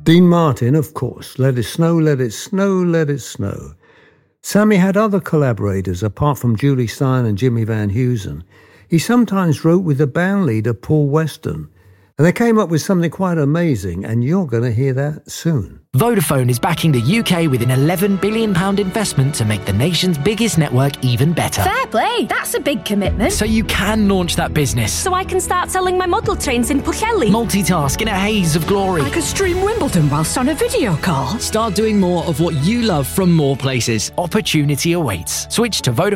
Dean Martin, of course. Let It Snow, Let It Snow, Let It Snow. Sammy had other collaborators apart from Julie Stein and Jimmy Van Heusen. He sometimes wrote with the band leader Paul Weston, and they came up with something quite amazing, and you're going to hear that soon. Vodafone is backing the UK with an £11 billion investment to make the nation's biggest network even better. Fair play, that's a big commitment. So you can launch that business. So I can start selling my model trains in Pwllheli. Multitask in a haze of glory. I could stream Wimbledon whilst on a video call. Start doing more of what you love from more places. Opportunity awaits. Switch to Vodafone